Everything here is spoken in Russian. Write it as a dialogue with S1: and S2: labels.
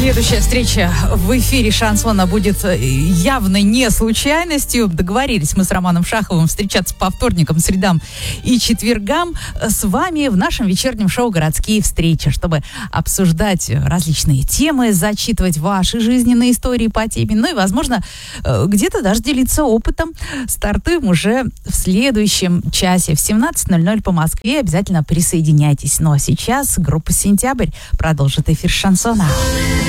S1: Следующая встреча в эфире «Шансона» будет явно не случайностью. Договорились мы с Романом Шаховым встречаться по вторникам, средам и четвергам с вами в нашем вечернем шоу «Городские встречи», чтобы обсуждать различные темы, зачитывать ваши жизненные истории по теме, ну и, возможно, где-то даже делиться опытом. Стартуем уже в следующем часе в 17:00 по Москве. Обязательно присоединяйтесь. Ну а сейчас группа «Сентябрь» продолжит эфир «Шансона».